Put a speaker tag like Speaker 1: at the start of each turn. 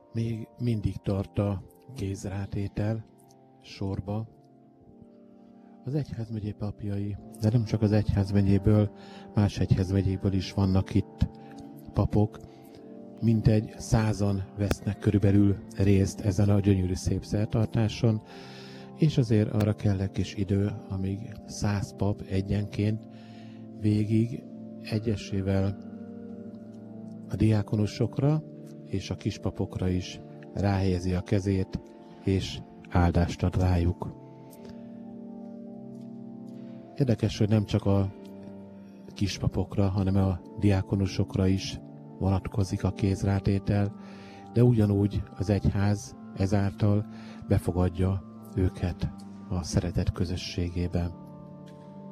Speaker 1: Még mindig tart a kézrátétel sorba. Az egyházmegyé papjai, de nem csak az egyházmegyéből, más egyházmegyéből is vannak itt papok. Mintegy 100-an vesznek körülbelül részt ezen a gyönyörű szép szertartáson, és azért arra kell egy kis idő, amíg 100 pap egyenként végig egyesével a diákonusokra és a kispapokra is ráhelyezi a kezét, és áldást ad rájuk. Érdekes, hogy nem csak a kispapokra, hanem a diákonusokra is vonatkozik a kézrátétel, de ugyanúgy az egyház ezáltal befogadja őket a szeretet közösségében.